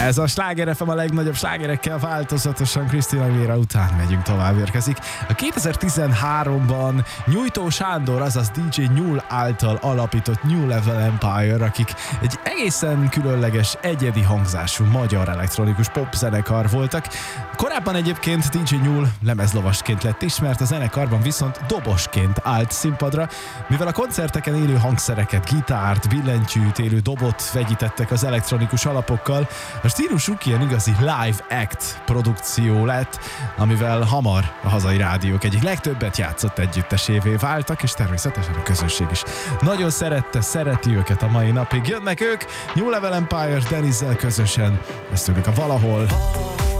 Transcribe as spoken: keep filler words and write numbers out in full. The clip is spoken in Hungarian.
Ez a Sláger ef em a legnagyobb slágerekkel változatosan. Krisztina Aguilera után megyünk tovább, érkezik. A kétezer-tizenháromban Nyújtó Sándor, azaz dé dzsé Nyúl által alapított New Level Empire, akik egy egészen különleges, egyedi hangzású magyar elektronikus popzenekar voltak. Korábban egyébként dé dzsé Nyúl lemezlovasként lett ismert, a zenekarban viszont dobosként állt színpadra, mivel a koncerteken élő hangszereket, gitárt, billentyűt, élő dobot vegyítettek az elektronikus alapokkal. A stílusuk ilyen igazi live act produkció lett, amivel hamar a hazai rádiók egyik legtöbbet játszott együttesévé váltak, és természetesen a közönség is nagyon szerette, szereti őket a mai napig. Jönnek ők, New Level Empire, Denizzel közösen, ezt tőlük a Valahol.